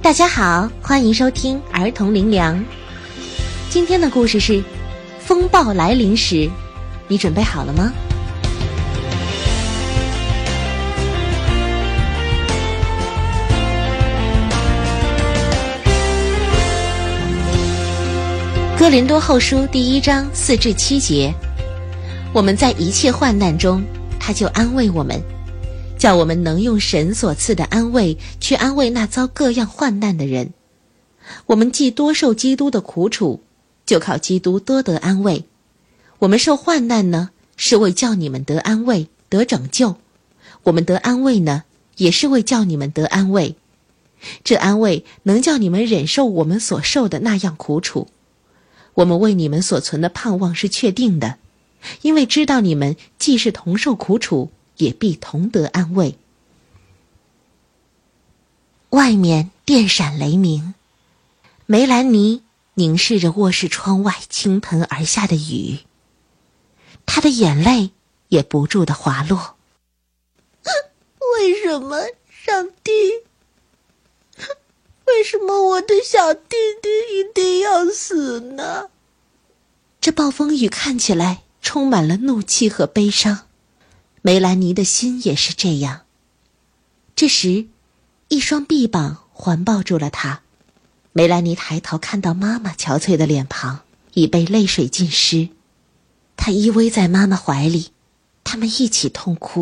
大家好，欢迎收听儿童灵粮。今天的故事是风暴来临时，你准备好了吗？哥林多后书第1章4至7节，我们在一切患难中，他就安慰我们，叫我们能用神所赐的安慰去安慰那遭各样患难的人。我们既多受基督的苦楚，就靠基督多得安慰。我们受患难呢，是为叫你们得安慰，得拯救；我们得安慰呢，也是为叫你们得安慰。这安慰能叫你们忍受我们所受的那样苦楚。我们为你们所存的盼望是确定的，因为知道你们既是同受苦楚，也必同得安慰。外面电闪雷鸣，梅兰妮凝视着卧室窗外倾盆而下的雨，她的眼泪也不住地滑落。 为什么，上帝？为什么我的小弟弟一定要死呢？ 这暴风雨看起来充满了怒气和悲伤，梅兰妮的心也是这样。这时，一双臂膀环抱住了她。梅兰妮抬头看到妈妈憔悴的脸庞已被泪水浸湿，她依偎在妈妈怀里，他们一起痛哭。